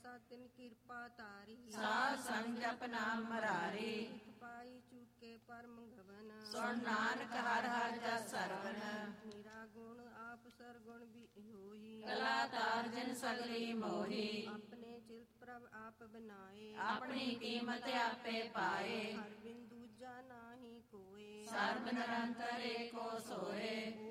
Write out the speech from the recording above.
ਐਸਾ ਤਿਨ ਕਿਰਪਾ ਤਾਰੀ। ਸਾਧ ਸੰਗ ਜਪ ਨਾਮ ਮਰਾਰੀ। ਪਾਈ ਚੁਕੇ ਪਰਮ ਗਵਨ। ਸੁਣ ਨਾਨਕ ਹਰ ਹਰ ਜਸ ਸਰਵਨ। ਨਿਰਾ ਗੁਣ ਆਪ ਸਰਗੁਣ ਵੀ ਹੋਈ। ਕਲਾ ਤਾਰ ਜਿਨ ਸਗਲੀ ਮੋਹੀ। ਆਪਣੇ ਚਿਲਤ ਪ੍ਰਭ ਆਪ ਬਨਾਏ। ਆਪਣੀ ਕੀਮਤ ਆਪੇ ਪਾਏ। ਹਰ ਬਿਨ ਦੂਜਾ ਨਾਹੀ ਕੋਏ। ਸਰਬ ਨਿਰੰਤਰ ਏਕੋ ਸੋਏ।